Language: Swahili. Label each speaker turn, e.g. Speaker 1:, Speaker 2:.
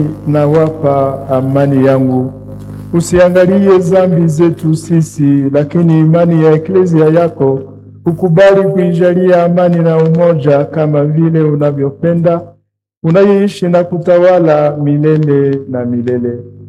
Speaker 1: nawapa amani yangu. Usiangalie dhambi zetu sisi, lakini imani ya eklezia yako. Ukubali kuijalia amani na umoja kama vile unavyopenda, unaishi na kutawala milele na milele.